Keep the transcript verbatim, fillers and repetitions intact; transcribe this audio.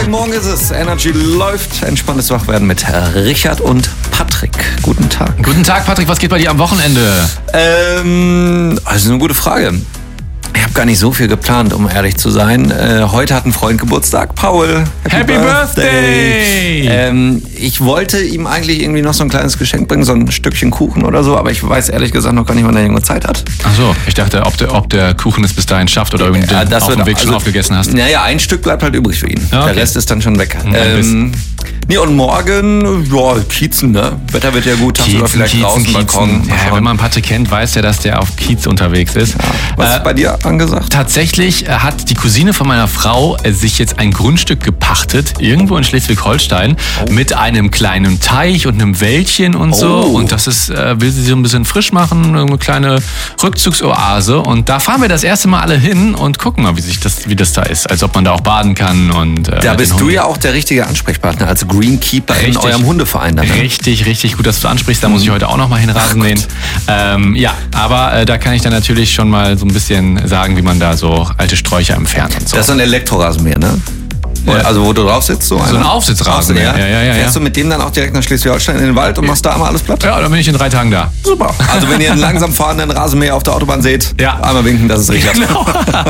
neun Morgen ist es. Energy läuft. Entspanntes Wachwerden mit Richard und Patrick. Guten Tag. Guten Tag, Patrick. Was geht bei dir am Wochenende? Ähm, also eine gute Frage. Ich habe gar nicht so viel geplant, um ehrlich zu sein. Äh, heute hat ein Freund Geburtstag, Paul. Happy, Happy Birthday! Birthday. Ähm, ich wollte ihm eigentlich irgendwie noch so ein kleines Geschenk bringen, so ein Stückchen Kuchen oder so, aber ich weiß ehrlich gesagt noch gar nicht, wann der Junge Zeit hat. Ach so, ich dachte, ob der, ob der Kuchen es bis dahin schafft oder irgendwie ja, das auf dem Weg also, schon aufgegessen hast. Naja, ein Stück bleibt halt übrig für ihn. Ja, okay. Der Rest ist dann schon weg. Mhm, ähm, nee, und morgen, ja, Kiezen, ne? Wetter wird ja gut, hast du da vielleicht Kiezen, draußen Kiezen. Balkon. Ja, wenn man Patrick kennt, weiß ja, dass der auf Kiez unterwegs ist. Ja. Was äh, ist bei dir angesagt? Tatsächlich hat die Cousine von meiner Frau sich jetzt ein Grundstück gepachtet, irgendwo in Schleswig-Holstein, oh. mit einem kleinen Teich und einem Wäldchen und so. Oh. Und das ist, äh, will sie so ein bisschen frisch machen, eine kleine Rückzugsoase. Und da fahren wir das erste Mal alle hin und gucken mal, wie sich das, wie das da ist. Als ob man da auch baden kann. Und, äh, da bist du ja auch der richtige Ansprechpartner als Greenkeeper richtig, in eurem Hundeverein. Dann, ne? Richtig, richtig gut, dass du ansprichst. Da muss ich heute auch noch mal hinrasen gehen. Ähm, ja, aber äh, da kann ich dann natürlich schon mal so ein bisschen sagen, wie man da so alte Sträucher entfernt und so. Das ist so ein Elektrorasenmäher, ne? Ja. Also wo du drauf sitzt? So, so ein Aufsitzrasenmäher. Ja, ja, ja, Fährst du mit dem dann auch direkt nach Schleswig-Holstein in den Wald und machst da einmal alles platt? Ja, dann bin ich in drei Tagen da. Super. Also wenn ihr einen langsam fahrenden Rasenmäher auf der Autobahn seht, ja. einmal winken, das ist richtig. Genau.